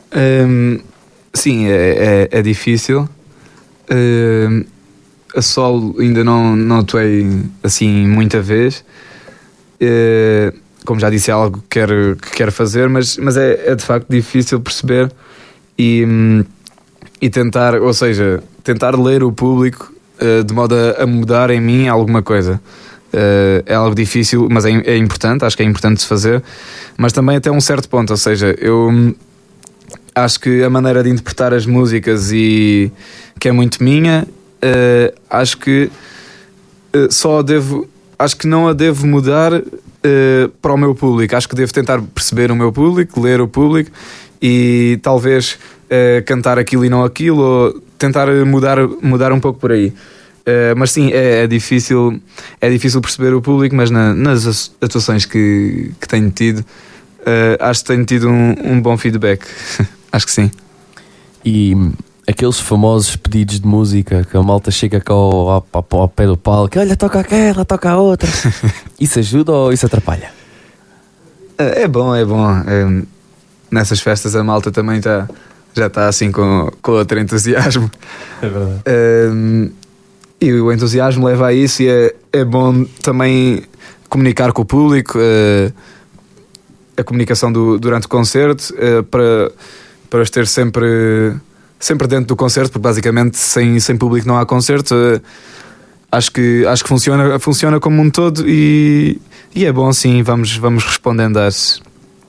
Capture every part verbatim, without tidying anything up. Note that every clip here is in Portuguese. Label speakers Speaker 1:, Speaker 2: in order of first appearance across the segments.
Speaker 1: Um, sim, é, é, é difícil. Um, a solo ainda não, não atuei assim muita vez. Uh, como já disse, é algo que quero, que quero fazer, mas, mas é, é de facto difícil perceber e, e tentar, ou seja, tentar ler o público uh, de modo a, a mudar em mim alguma coisa. Uh, é algo difícil, mas é, é importante, acho que é importante de se fazer, mas também até um certo ponto, ou seja, eu acho que a maneira de interpretar as músicas e que é muito minha, uh, acho que uh, só a devo, acho que não a devo mudar uh, para o meu público, acho que devo tentar perceber o meu público, ler o público e talvez uh, cantar aquilo e não aquilo, ou tentar mudar, mudar um pouco por aí. Uh, mas sim, é, é, difícil, é difícil perceber o público, mas na, nas atuações que, que tenho tido, uh, acho que tenho tido um, um bom feedback. Acho que sim.
Speaker 2: E aqueles famosos pedidos de música que a malta chega cá ao, ao, ao pé do palco, olha, toca aquela, toca a outra. Isso ajuda ou isso atrapalha?
Speaker 1: É, é bom, é bom. É, nessas festas a malta também tá, já está assim com, com outro entusiasmo.
Speaker 2: É verdade.
Speaker 1: É, e o entusiasmo leva a isso, e é, é bom também comunicar com o público, uh, a comunicação do, durante o concerto, uh, para, para os ter sempre, sempre dentro do concerto, porque basicamente sem, sem público não há concerto. Uh, acho que, acho que funciona, funciona como um todo, e, e é bom, sim, vamos, vamos respondendo às,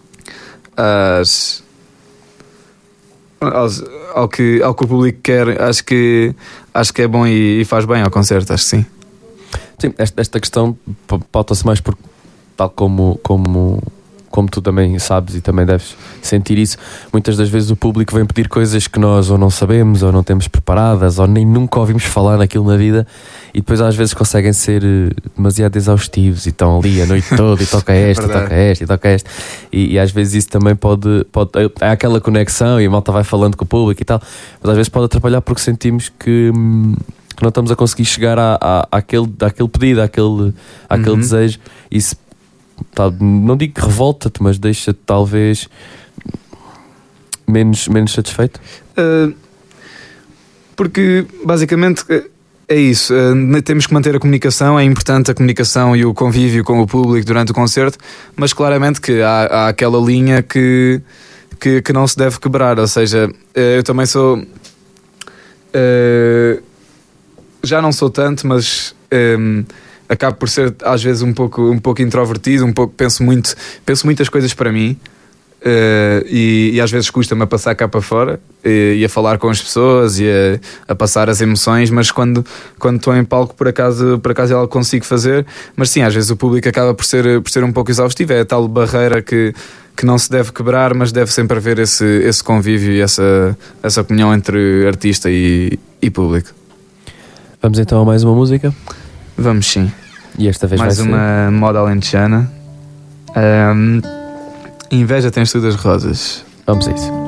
Speaker 1: às, aos, ao, que, ao que o público quer. Acho que Acho que é bom e, e faz bem ao concerto, acho que sim.
Speaker 2: Sim, esta, esta questão pauta-se mais porque, tal como, como, como tu também sabes e também deves sentir isso, muitas das vezes o público vem pedir coisas que nós ou não sabemos, ou não temos preparadas, ou nem nunca ouvimos falar naquilo na vida, e depois às vezes conseguem ser demasiado exaustivos e estão ali a noite toda e toca esta, e toca esta, e toca esta, e, e às vezes isso também pode, pode... É aquela conexão e a malta vai falando com o público e tal, mas às vezes pode atrapalhar porque sentimos que, que não estamos a conseguir chegar à, à, àquele, àquele pedido, àquele, àquele uhum. desejo. Isso, tal, não digo que revolta-te, mas deixa-te talvez menos, menos satisfeito?
Speaker 1: Uh, porque basicamente é isso, uh, temos que manter a comunicação, é importante a comunicação e o convívio com o público durante o concerto, mas claramente que há, há aquela linha que, que, que não se deve quebrar, ou seja, uh, eu também sou uh, já não sou tanto, mas um, acabo por ser às vezes um pouco, um pouco introvertido, um pouco, penso muito, penso muitas coisas para mim. Uh, e, e às vezes custa-me a passar cá para fora e, e a falar com as pessoas e a, a passar as emoções, mas quando, quando estou em palco por acaso, por acaso é algo que consigo fazer. Mas sim, às vezes o público acaba por ser, por ser um pouco exaustivo, é a tal barreira que, que não se deve quebrar, mas deve sempre haver esse, esse convívio e essa, essa comunhão entre artista e, e público.
Speaker 2: Vamos então a mais uma música?
Speaker 1: Vamos, sim.
Speaker 2: E esta vez
Speaker 1: mais
Speaker 2: vai ser?
Speaker 1: uma moda alentejana. um, Inveja tens tu das rosas.
Speaker 2: Vamos a isso.